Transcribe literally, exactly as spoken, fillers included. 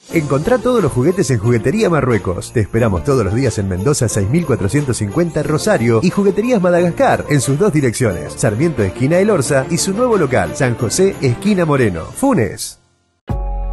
Encontrá todos los juguetes en Juguetería Marruecos. Te esperamos todos los días en Mendoza seis mil cuatrocientos cincuenta Rosario y Jugueterías Madagascar en sus dos direcciones, Sarmiento esquina El Orza y su nuevo local, San José esquina Moreno, Funes.